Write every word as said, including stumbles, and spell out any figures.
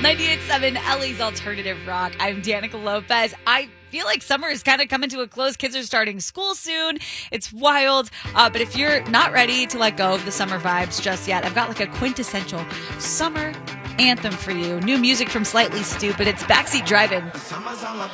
ninety-eight point seven Ellie's Alternative Rock. I'm Danica Lopez. I feel like summer is kind of coming to a close. Kids are starting school soon. It's wild. Uh, but if you're not ready to let go of the summer vibes just yet, I've got like a quintessential summer anthem for you. New music from Slightly Stoopid. It's Backseat Drivin'.